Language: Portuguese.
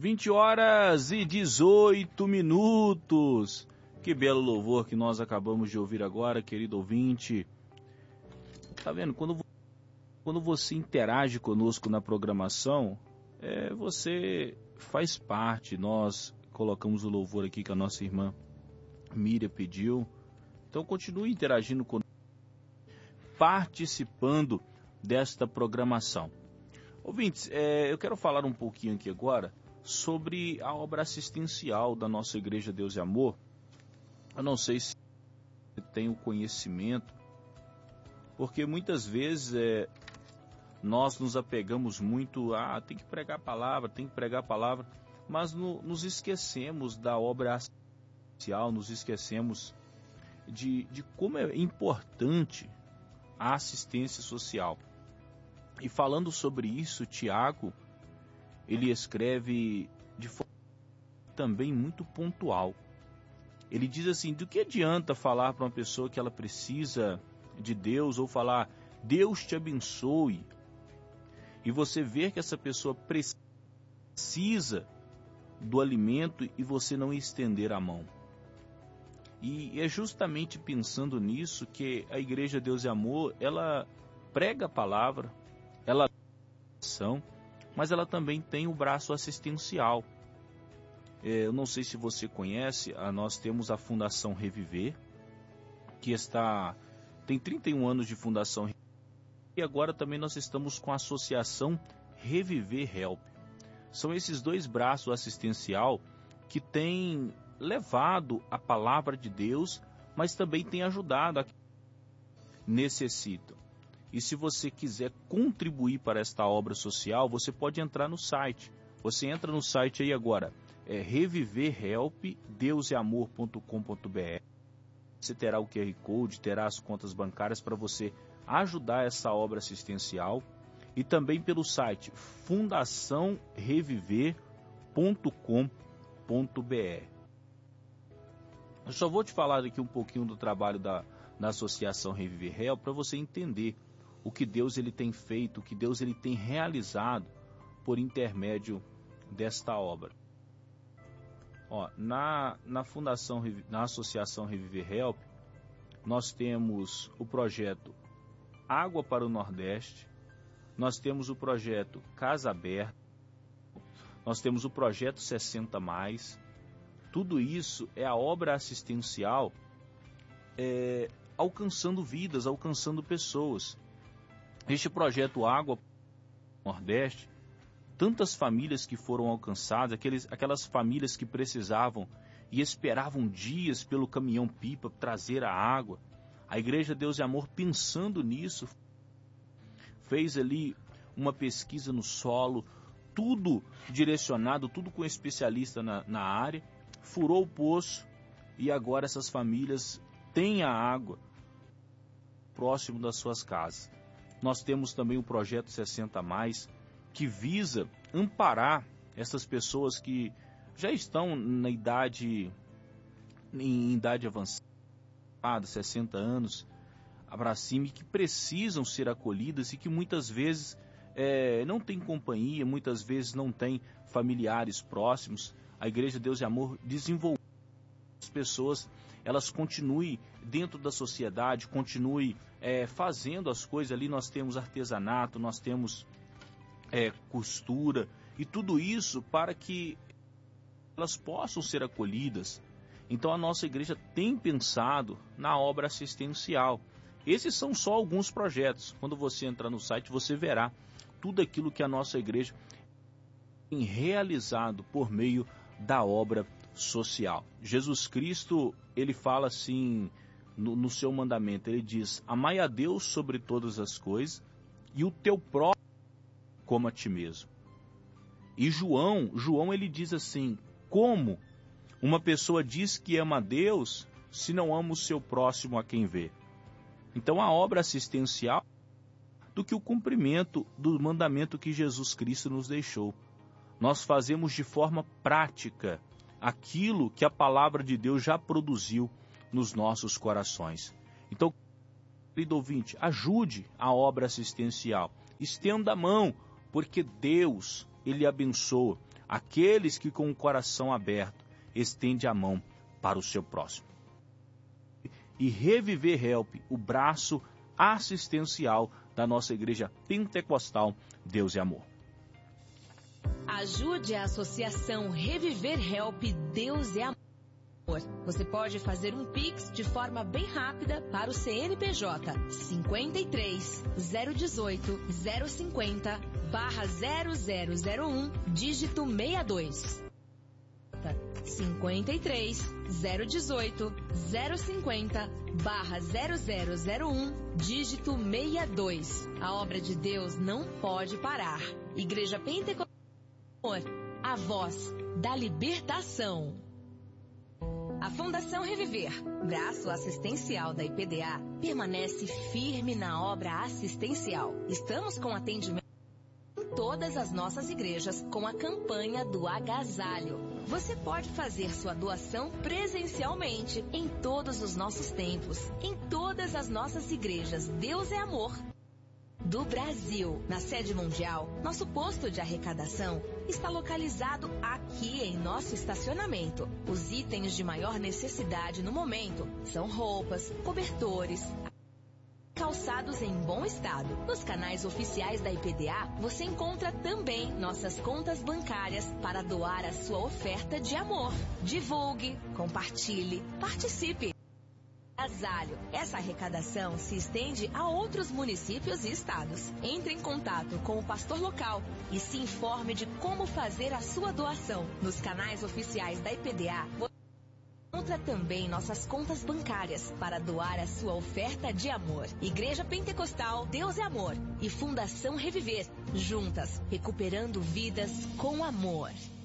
20 horas e 18 minutos. Que belo louvor que nós acabamos de ouvir agora, querido ouvinte. Tá vendo? Quando você interage conosco na programação, você faz parte. Nós colocamos o louvor aqui que a nossa irmã Miriam pediu. Então continue interagindo conosco, participando desta programação. Ouvintes, eu quero falar um pouquinho aqui agora sobre a obra assistencial da nossa Igreja Deus e Amor. Eu não sei se você tem o conhecimento, porque muitas vezes nós nos apegamos muito a tem que pregar a palavra, mas nos esquecemos da obra assistencial, nos esquecemos de como é importante a assistência social. E falando sobre isso, Tiago, ele escreve de forma também muito pontual. Ele diz assim: do que adianta falar para uma pessoa que ela precisa de Deus, ou falar Deus te abençoe, e você ver que essa pessoa precisa do alimento e você não estender a mão. E é justamente pensando nisso que a Igreja Deus e Amor, ela prega a palavra, ela ação, mas ela também tem o braço assistencial. Eu não sei se você conhece, nós temos a Fundação Reviver, que tem 31 anos de Fundação Reviver, e agora também nós estamos com a Associação Reviver Help. São esses dois braços assistencial que têm levado a palavra de Deus, mas também têm ajudado a quem necessitam. E se você quiser contribuir para esta obra social, você pode entrar no site. Você entra no site aí agora, reviverhelpdeuseamor.com.br. Você terá o QR Code, terá as contas bancárias para você ajudar essa obra assistencial. E também pelo site fundaçãoreviver.com.br. Eu só vou te falar aqui um pouquinho do trabalho da Associação Reviver Help para você entender o que Deus ele tem feito, o que Deus ele tem realizado por intermédio desta obra. Na Associação Reviver Help, nós temos o projeto Água para o Nordeste, nós temos o projeto Casa Aberta, nós temos o projeto 60+. Tudo isso é a obra assistencial alcançando vidas, alcançando pessoas. Este projeto Água Nordeste, tantas famílias que foram alcançadas, aquelas famílias que precisavam e esperavam dias pelo caminhão-pipa trazer a água. A Igreja Deus e Amor, pensando nisso, fez ali uma pesquisa no solo, tudo direcionado, tudo com especialista na área, furou o poço e agora essas famílias têm a água próximo das suas casas. Nós temos também o projeto 60+, que visa amparar essas pessoas que já estão em idade avançada, 60 anos, para cima, e que precisam ser acolhidas e que muitas vezes não tem companhia, muitas vezes não tem familiares próximos. A Igreja Deus e Amor desenvolveu as pessoas, elas continuem dentro da sociedade, continuem fazendo as coisas ali. Nós temos artesanato, nós temos costura e tudo isso para que elas possam ser acolhidas. Então a nossa igreja tem pensado na obra assistencial. Esses são só alguns projetos. Quando você entrar no site, você verá tudo aquilo que a nossa igreja tem realizado por meio da obra social. Jesus Cristo, ele fala assim no seu mandamento, ele diz: amai a Deus sobre todas as coisas e o teu próximo como a ti mesmo. E João ele diz assim: como uma pessoa diz que ama a Deus se não ama o seu próximo a quem vê? Então a obra assistencial do que o cumprimento do mandamento que Jesus Cristo nos deixou. Nós fazemos de forma prática aquilo que a palavra de Deus já produziu nos nossos corações. Então, querido ouvinte, ajude a obra assistencial. Estenda a mão, porque Deus, ele abençoa. aqueles que com o coração aberto estende a mão para o seu próximo. E Reviver Help, o braço assistencial da nossa igreja pentecostal Deus e Amor. Ajude a associação Reviver Help Deus e Amor. Você pode fazer um Pix de forma bem rápida para o CNPJ 53 018 050 /0001 dígito 62. 53 018 050 /0001 dígito 62. A obra de Deus não pode parar. Igreja Pentecostal, a voz da libertação. A Fundação Reviver, braço assistencial da IPDA, permanece firme na obra assistencial. Estamos com atendimento em todas as nossas igrejas com a campanha do agasalho. Você pode fazer sua doação presencialmente em todos os nossos templos, em todas as nossas igrejas Deus é Amor do Brasil. Na sede mundial, nosso posto de arrecadação está localizado aqui em nosso estacionamento. Os itens de maior necessidade no momento são roupas, cobertores, calçados em bom estado. Nos canais oficiais da IPDA, você encontra também nossas contas bancárias para doar a sua oferta de amor. Divulgue, compartilhe, participe. Agasalho. Essa arrecadação se estende a outros municípios e estados. Entre em contato com o pastor local e se informe de como fazer a sua doação. Nos canais oficiais da IPDA, você encontra também nossas contas bancárias para doar a sua oferta de amor. Igreja Pentecostal Deus é Amor e Fundação Reviver, juntas, recuperando vidas com amor.